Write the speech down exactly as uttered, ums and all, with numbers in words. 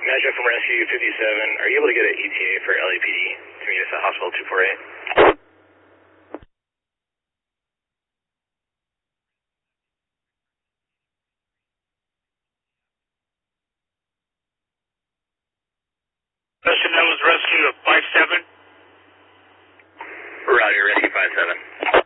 Metro from Rescue fifty-seven, are you able to get an E T A for L A P D to meet us at Hospital two forty-eight? Question, that was Rescue of five seven. Roger, Rescue five seven.